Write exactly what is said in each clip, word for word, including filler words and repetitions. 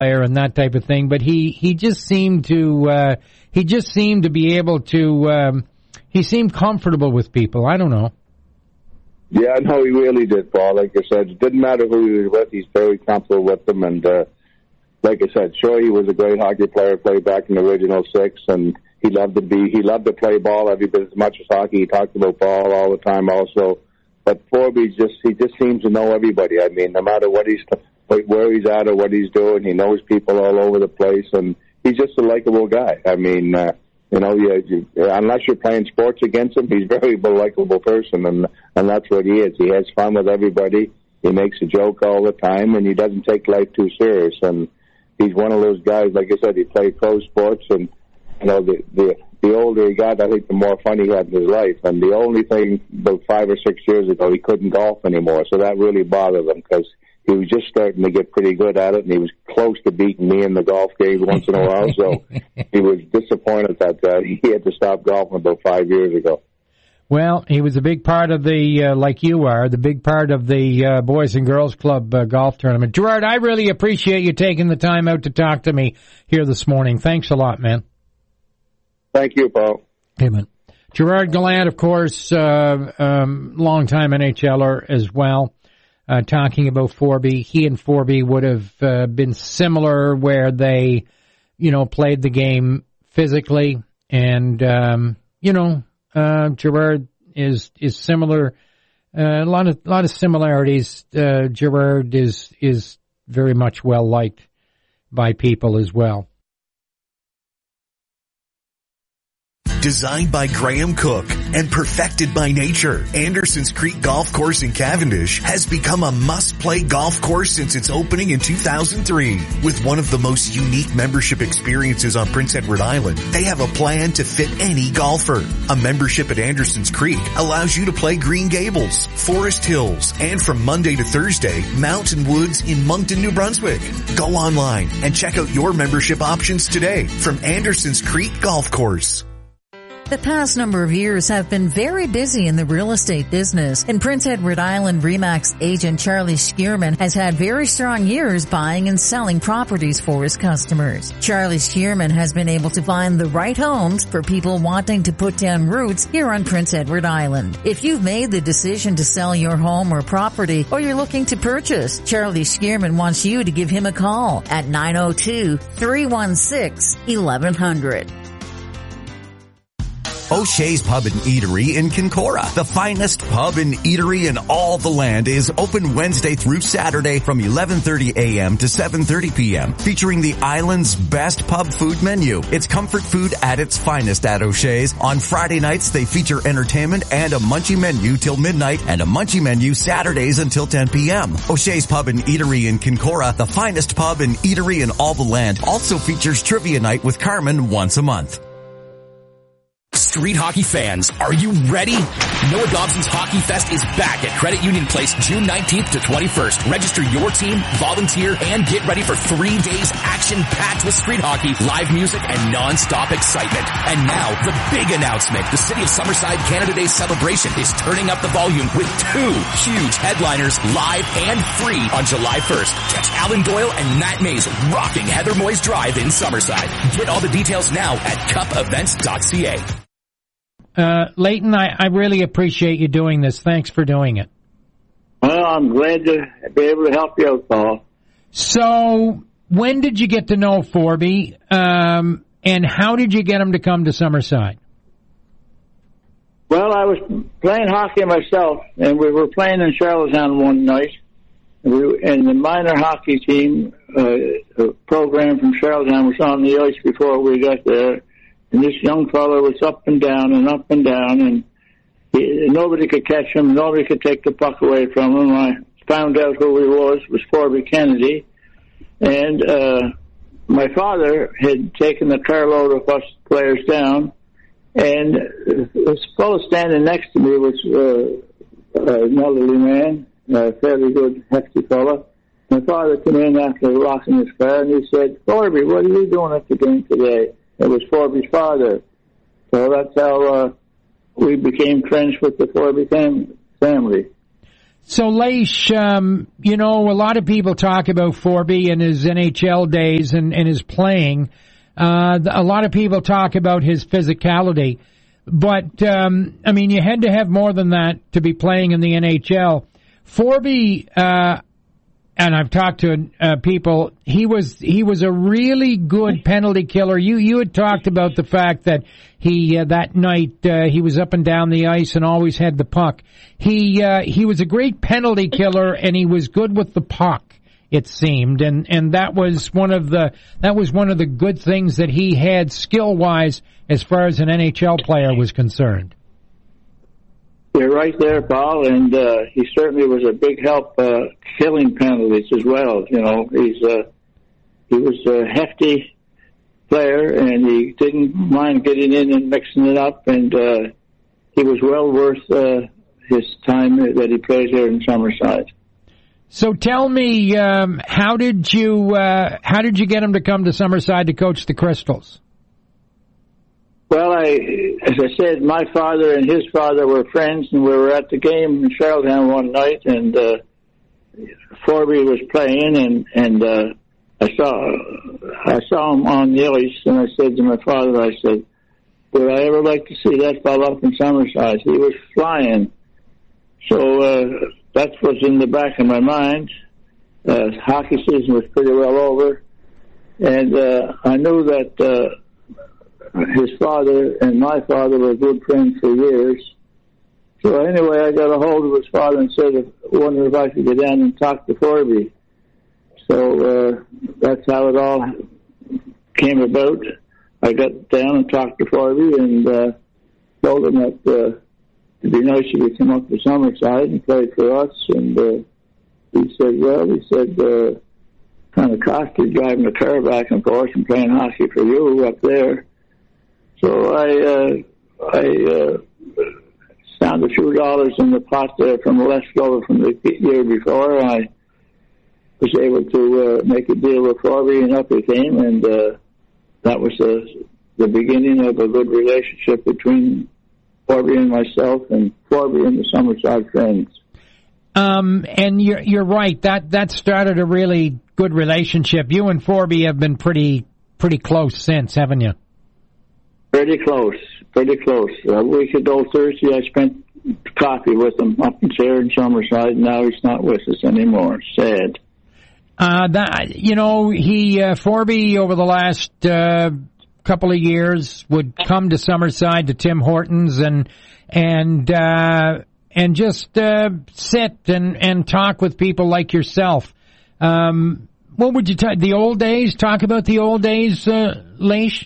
player and that type of thing, but he, he just seemed to, uh, he just seemed to be able to, um, he seemed comfortable with people. I don't know. Yeah, no, he really did, Paul. Like I said, it didn't matter who he was with. He's very comfortable with them. And uh, like I said, sure, he was a great hockey player, played back in the original six, and he loved to be, he loved to play ball every bit as much as hockey. He talked about ball all the time also. But Forby just, he just seems to know everybody. I mean, no matter what he's, where he's at or what he's doing, he knows people all over the place, and he's just a likable guy. I mean, uh, You know, you, you, unless you're playing sports against him, he's a very likable person, and and that's what he is. He has fun with everybody. He makes a joke all the time, and he doesn't take life too serious. And he's one of those guys, like I said, he played pro sports, and you know, the the the older he got, I think the more fun he had in his life. And the only thing, about five or six years ago, he couldn't golf anymore, so that really bothered him because he was just starting to get pretty good at it, and he was close to beating me in the golf games once in a while, so he was disappointed that uh, he had to stop golfing about five years ago. Well, he was a big part of the, uh, like you are, the big part of the uh, Boys and Girls Club uh, golf tournament. Gerard, I really appreciate you taking the time out to talk to me here this morning. Thanks a lot, man. Thank you, Paul. Hey, man. Gerard Gallant, of course, uh, um, longtime N H L er as well. Uh, talking about Forby, he and Forby would have uh, been similar where they, you know, played the game physically, and um, you know, uh, Gerard is is similar. Uh, a lot of lot of similarities. Uh, Gerard is is very much well liked by people as well. Designed by Graham Cook and perfected by nature, Andersons Creek Golf Course in Cavendish has become a must-play golf course since its opening in two thousand three. With one of the most unique membership experiences on Prince Edward Island, they have a plan to fit any golfer. A membership at Andersons Creek allows you to play Green Gables, Forest Hills, and from Monday to Thursday, Mountain Woods in Moncton, New Brunswick. Go online and check out your membership options today from Andersons Creek Golf Course. The past number of years have been very busy in the real estate business. In Prince Edward Island, RE/MAX agent Charlie Schierman has had very strong years buying and selling properties for his customers. Charlie Schierman has been able to find the right homes for people wanting to put down roots here on Prince Edward Island. If you've made the decision to sell your home or property, or you're looking to purchase, Charlie Schierman wants you to give him a call at nine oh two, three one six, eleven hundred. O'Shea's Pub and Eatery in Kincora. The finest pub and eatery in all the land is open Wednesday through Saturday from eleven thirty a.m. to seven thirty p.m. featuring the island's best pub food menu. It's comfort food at its finest at O'Shea's. On Friday nights, they feature entertainment and a munchie menu till midnight and a munchie menu Saturdays until ten p.m. O'Shea's Pub and Eatery in Kincora, the finest pub and eatery in all the land, also features trivia night with Carmen once a month. Street hockey fans, are you ready? Noah Dobson's Hockey Fest is back at Credit Union Place June nineteenth to twenty-first. Register your team, volunteer, and get ready for three days action-packed with street hockey, live music, and non-stop excitement. And now, the big announcement. The City of Summerside Canada Day celebration is turning up the volume with two huge headliners live and free on July first. Catch Alan Doyle and Matt Mays rocking Heather Moyes Drive in Summerside. Get all the details now at cup events dot c a. Uh, Leighton, I, I really appreciate you doing this. Thanks for doing it. Well, I'm glad to be able to help you out, Paul. So, when did you get to know Forby, um, and how did you get him to come to Summerside? Well, I was playing hockey myself, and we were playing in Charlottetown one night. We, and the minor hockey team uh, program from Charlottetown was on the ice before we got there. And this young fellow was up and down and up and down, and he, nobody could catch him. Nobody could take the puck away from him. I found out who he was, was Forby Kennedy. And uh, my father had taken the carload of us players down, and this fellow standing next to me was uh, an elderly man, a fairly good, hefty fellow. My father came in after locking his car, and he said, "Forby, what are you doing at the game today?" It was Forby's father. So that's how uh, we became friends with the Forby fam- family. So, Leish, um, you know, a lot of people talk about Forby and his N H L days and, and his playing. Uh, a lot of people talk about his physicality. But, um, I mean, you had to have more than that to be playing in the N H L. Forby, uh, and I've talked to uh, people, he was he was a really good penalty killer. You you had talked about the fact that he uh, that night uh, he was up and down the ice and always had the puck. He uh, he was a great penalty killer, and he was good with the puck, it seemed, and and that was one of the that was one of the good things that he had skill wise as far as an N H L player was concerned. You're right there, Paul, and uh, he certainly was a big help uh, killing penalties as well. You know, he's uh, he was a hefty player, and he didn't mind getting in and mixing it up, and uh, he was well worth uh, his time that he played here in Summerside. So tell me, um, how did you uh, how did you get him to come to Summerside to coach the Crystals? Well, I, as I said, my father and his father were friends, and we were at the game in Charlottetown one night, and uh, Forby was playing, and and uh, I saw I saw him on the ice, and I said to my father, I said, would I ever like to see that fellow up in Summerside? He was flying. So uh, that's what's in the back of my mind. Uh, hockey season was pretty well over, and uh, I knew that uh, his father and my father were good friends for years. So anyway, I got a hold of his father and said, I wonder if I could get down and talk to Forby. So uh, that's how it all came about. I got down and talked to Forby and uh, told him that uh, it'd be nice if he come up to Summerside and play for us. And uh, he said, well, he said, uh, kind of costly driving the car back and forth and playing hockey for you up there. So I uh, I uh, found a few dollars in the pot there from leftover from the year before. And I was able to uh, make a deal with Forby, and up he came, and uh, that was uh, the beginning of a good relationship between Forby and myself, and Forby and the Summerside friends. Um, and you're you're right. That that started a really good relationship. You and Forby have been pretty pretty close since, haven't you? Pretty close, pretty close. A week ago Thursday, I spent coffee with him up in here in Summerside. Now he's not with us anymore. Sad. Uh, that you know, he uh, Forby over the last uh, couple of years would come to Summerside to Tim Hortons and and uh, and just uh, sit and, and talk with people like yourself. Um, what would you talk? The old days? Talk about the old days, uh, Leish?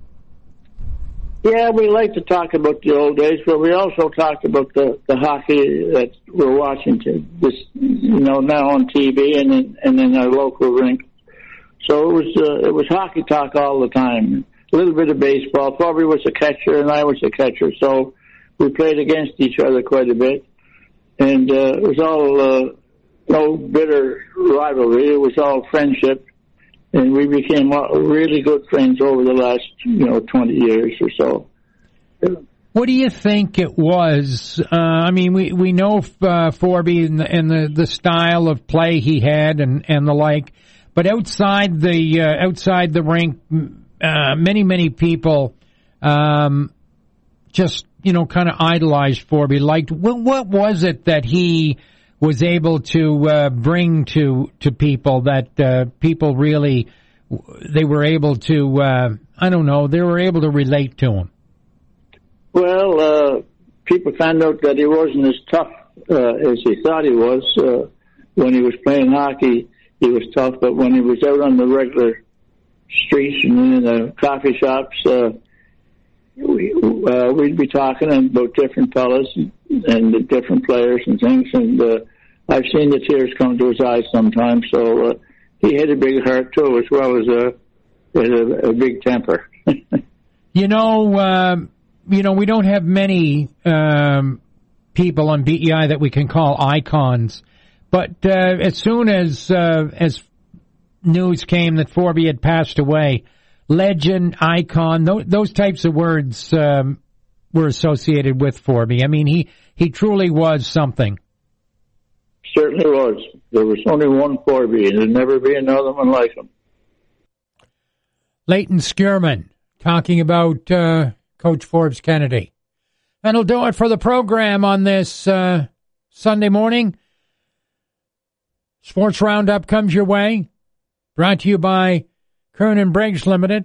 Yeah, we like to talk about the old days, but we also talked about the, the hockey that we're watching to this, you know, now on T V and in, and in our local rink. So it was uh, it was hockey talk all the time. A little bit of baseball. Forby was a catcher and I was a catcher, so we played against each other quite a bit. And uh, it was all uh, no bitter rivalry. It was all friendship. And we became really good friends over the last, you know, twenty years or so. What do you think it was? Uh, I mean, we, we know uh, Forby and, the, and the, the style of play he had and, and the like, but outside the uh, outside the rink, uh, many many people um, just you know kind of idolized Forby. Liked what, what was it that he was able to uh, bring to to people that uh, people really they were able to uh, I don't know they were able to relate to him. Well, uh, people found out that he wasn't as tough uh, as he thought he was. Uh, when he was playing hockey, he was tough, but when he was out on the regular streets and in the coffee shops, uh, we, uh, we'd be talking about different fellas and, and the different players and things, and uh, I've seen the tears come to his eyes sometimes. So uh, he had a big heart too, as well as a, a, a big temper. you know, uh, you know, we don't have many um, people on B E I that we can call icons, but uh, as soon as uh, as news came that Forby had passed away, legend, icon, those, those types of words um, were associated with Forby. I mean, he, he truly was something. Certainly was. There was only one Forby, and there'll never be another one like him. Leighton Skierman talking about uh, Coach Forbes Kennedy. That'll do it for the program on this uh, Sunday morning. Sports Roundup comes your way. Brought to you by Kern and Briggs Limited.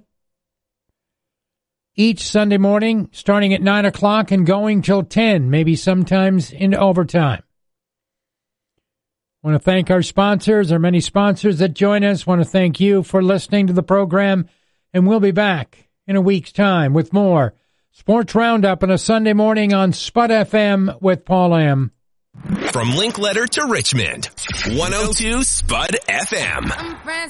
Each Sunday morning, starting at nine o'clock and going till ten, maybe sometimes into overtime. Want to thank our sponsors, our many sponsors that join us. Want to thank you for listening to the program. And we'll be back in a week's time with more Sports Roundup on a Sunday morning on Spud F M with Paul Lamb. From Linkletter to Richmond, one oh two Spud F M.